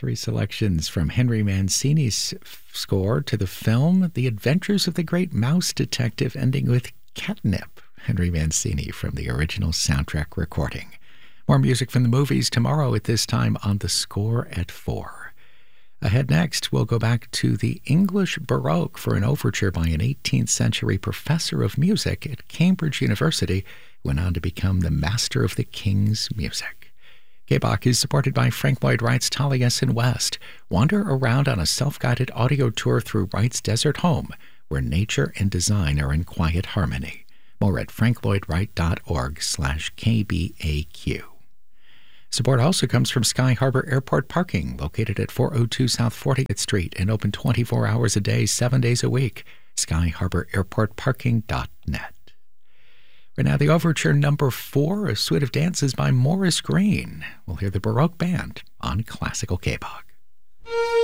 Three selections from Henry Mancini's score to the film The Adventures of the Great Mouse Detective, ending with Catnip. Henry Mancini from the original soundtrack recording. More music from the movies tomorrow at this time on The Score at 4. Ahead next, we'll go back to the English Baroque for an overture by an 18th century professor of music at Cambridge University, who went on to become the master of the King's music. K-Bach is supported by Frank Lloyd Wright's Taliesin West. Wander around on a self-guided audio tour through Wright's desert home, where nature and design are in quiet harmony. More at franklloydwright.org/KBAQ. Support also comes from Sky Harbor Airport Parking, located at 402 South 40th Street and open 24 hours a day, 7 days a week. SkyHarborAirportParking.net. Right now, the overture number 4, a suite of dances by Morris Green. We'll hear the Baroque Band on Classical K-Bach.